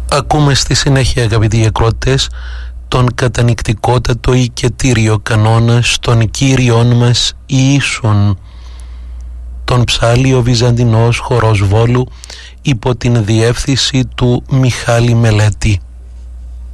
Ακούμε στη συνέχεια, αγαπητοί ακροατές, τον κατανυκτικότατο οικετήριο κανόνα στον Κύριον μας Ιησούν, τον ψάλιο Βυζαντινός χορός Βόλου υπό την διεύθυνση του Μιχάλη Μελέτη.